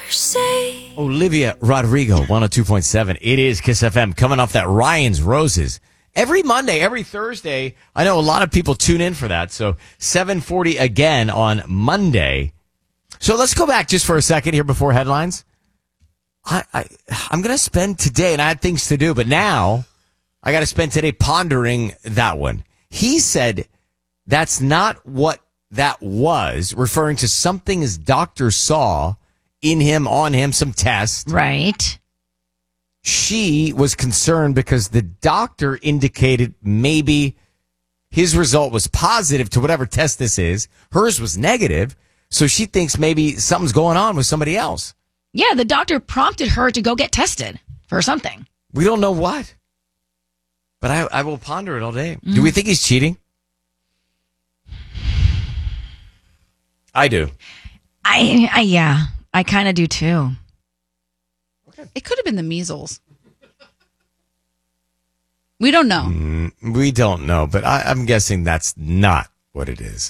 say. Olivia Rodrigo, 102.7. It is Kiss FM. Coming off that Ryan's Roses. Every Monday, every Thursday. I know a lot of people tune in for that. So 7:40 again on Monday. So let's go back just for a second here before headlines. I'm going to spend today, and I had things to do, but now I got to spend today pondering that one. He said that's not what that was, referring to something his doctor saw in him, on him, some test. Right. She was concerned because the doctor indicated maybe his result was positive to whatever test this is. Hers was negative. So she thinks maybe something's going on with somebody else. Yeah, the doctor prompted her to go get tested for something. We don't know what. But I will ponder it all day. Do we think he's cheating? I do. Yeah, I kind of do too. It could have been the measles. We don't know. We don't know, but I'm guessing that's not what it is.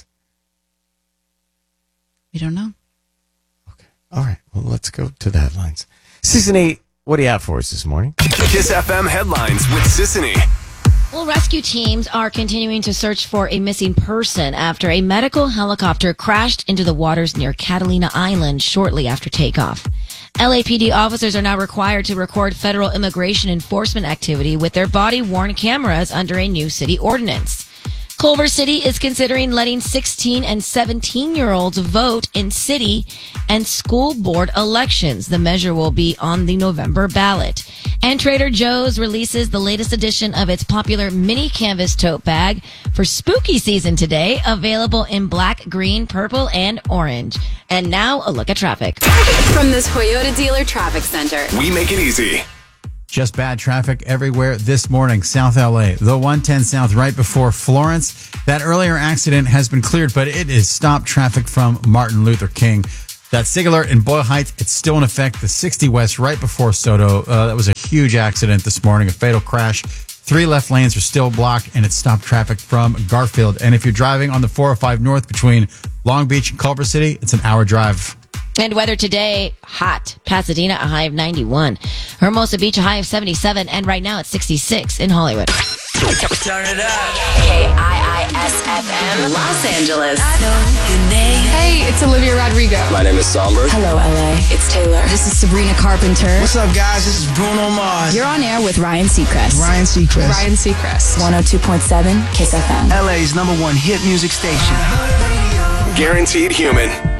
We don't know. Okay. All right. Well, let's go to the headlines. Sissany, what do you have for us this morning? Kiss FM headlines with Sissany. Well, rescue teams are continuing to search for a missing person after a medical helicopter crashed into the waters near Catalina Island shortly after takeoff. LAPD officers are now required to record federal immigration enforcement activity with their body-worn cameras under a new city ordinance. Culver City is considering letting 16 and 17-year-olds vote in city and school board elections. The measure will be on the November ballot. And Trader Joe's releases the latest edition of its popular mini canvas tote bag for spooky season today, available in black, green, purple, and orange. And now a look at traffic. From this Toyota dealer traffic center. We make it easy. Just bad traffic everywhere this morning. South LA, the 110 South right before Florence. That earlier accident has been cleared, but it is stopped traffic from Martin Luther King. That SIG alert in Boyle Heights, it's still in effect. The 60 West right before Soto. That was a huge accident this morning, a fatal crash. 3 left lanes are still blocked, and it stopped traffic from Garfield. And if you're driving on the 405 North between Long Beach and Culver City, it's an hour drive. And weather today, hot. Pasadena, a high of 91. Hermosa Beach, a high of 77. And right now it's 66 in Hollywood. Turn it up. KIISFM, Los Angeles. Hey, it's Olivia Rodrigo. My name is Somber. Hello, LA. It's Taylor. This is Sabrina Carpenter. What's up, guys? This is Bruno Mars. You're on air with Ryan Seacrest. Ryan Seacrest. Ryan Seacrest. 102.7 Kiss FM. LA's #1 hit music station. Guaranteed human.